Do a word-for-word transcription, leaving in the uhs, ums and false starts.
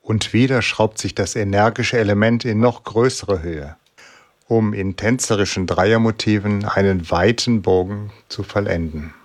Und wieder schraubt sich das energische Element in noch größere Höhe, um in tänzerischen Dreiermotiven einen weiten Bogen zu vollenden.